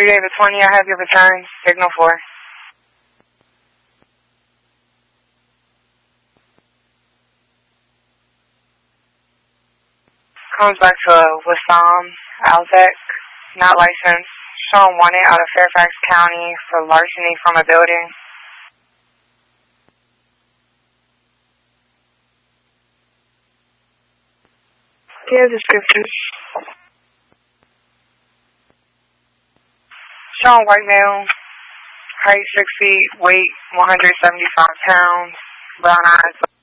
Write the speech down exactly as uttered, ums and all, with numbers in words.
three David twenty, I have your return. Signal four. Comes back to Wissam Alzek, not licensed, shown wanted out of Fairfax County for larceny from a building. Give descriptions. Shown white male, height six feet, weight one hundred seventy-five pounds, brown eyes.